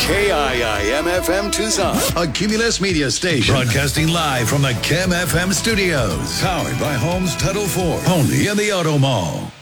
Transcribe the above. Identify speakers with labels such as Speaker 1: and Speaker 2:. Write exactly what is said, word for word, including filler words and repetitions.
Speaker 1: K I I M F M Tucson, a Cumulus Media station. Broadcasting live from the K I M F M studios. Powered by Homes Title Ford. Only in the Auto Mall.